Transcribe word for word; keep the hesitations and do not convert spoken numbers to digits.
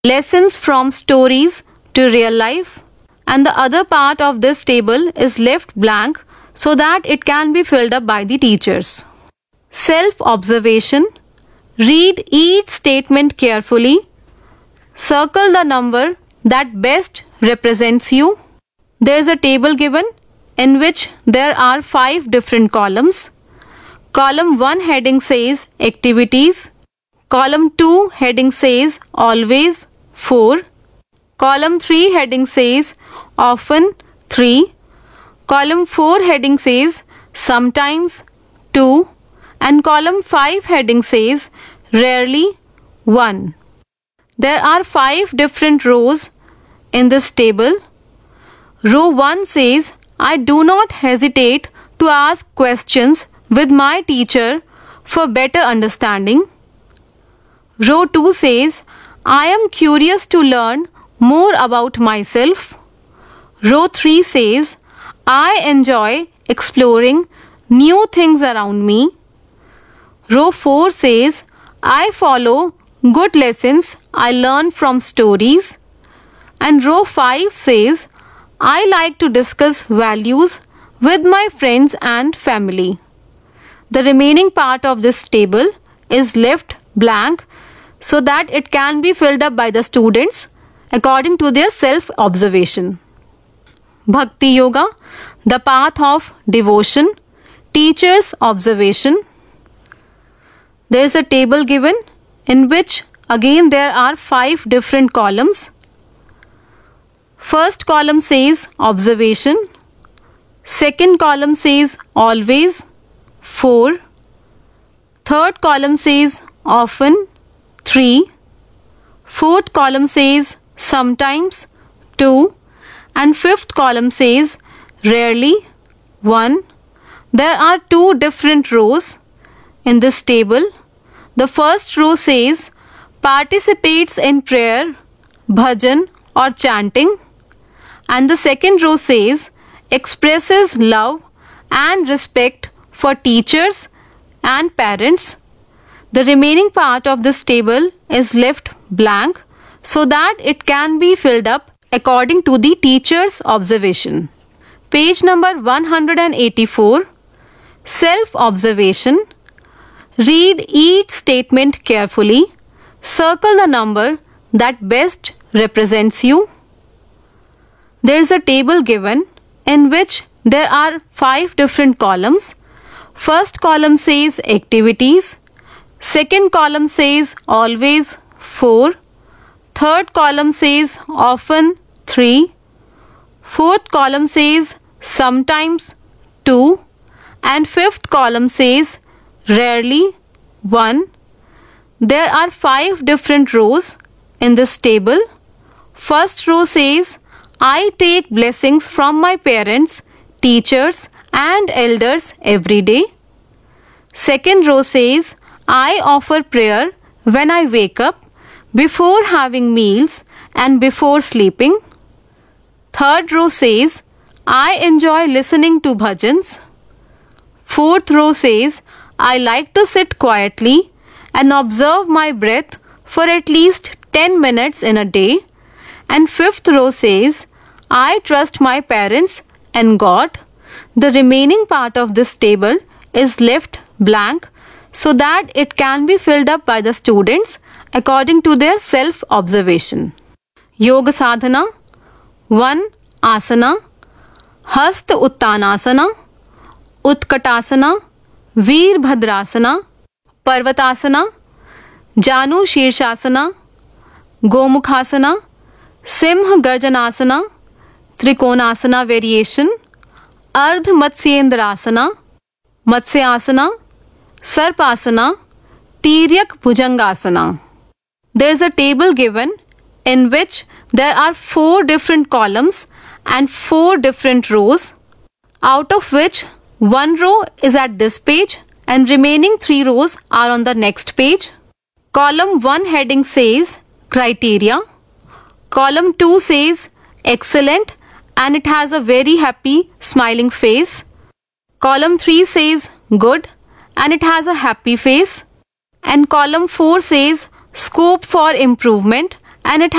lessons from stories to real life, and the other part of this table is left blank so that it can be filled up by the teachers. Self-observation. Read each statement carefully. Circle the number that best represents you. There is a table given in which there are five different columns. Column one heading says activities. Column two heading says always, four. Column three heading says often, three. Column four heading says sometimes, two. And column five heading says rarely, one. There are five different rows in this table. Row one says, I do not hesitate to ask questions with my teacher for better understanding. Row two says, I am curious to learn more about myself. Row three says, I enjoy exploring new things around me. Row four says, I follow good lessons I learn from stories. And row five says, I like to discuss values with my friends and family. The remaining part of this table is left blank so that it can be filled up by the students according to their self-observation. Bhakti Yoga, the path of devotion, teacher's observation. There is a table given in which again there are five different columns. First column says observation. Second column says always, four. Third column says often, three. Fourth column says sometimes, two. And fifth column says rarely, one. There are two different rows in this table. The first row says participates in prayer, bhajan or chanting. And the second row says expresses love and respect for teachers and parents. The remaining part of this table is left blank so that it can be filled up according to the teacher's observation. Page number one hundred eighty-four. Self-observation. Read each statement carefully. Circle the number that best represents you. There is a table given in which there are five different columns. First column says activities. Second column says always, four. Third column says often, three. Fourth column says sometimes, two. And fifth column says rarely, one. There are five different rows in this table. First row says, I take blessings from my parents, teachers and elders every day. Second row says, I offer prayer when I wake up, before having meals and before sleeping. Third row says, I enjoy listening to bhajans. Fourth row says, I like to sit quietly and observe my breath for at least ten minutes in a day. And fifth row says, I trust my parents and God. The remaining part of this table is left blank so that it can be filled up by the students according to their self-observation. Yoga Sadhana. one. Asana. Hasta Uttanasana. Utkatasana. Veerbhadrasana. Parvatasana. Janu Shirshasana. Gomukhasana. Simha Garjanasana. Trikonasana variation. Ardha Matsyendrasana. Matsyasana. Sarpasana. Tiryak Bhujangasana. There is a table given in which there are four different columns and four different rows, out of which one row is at this page and remaining three rows are on the next page. Column one heading says criteria. Column two says excellent and it has a very happy smiling face. Column three says good and it has a happy face. And column four says scope for improvement and it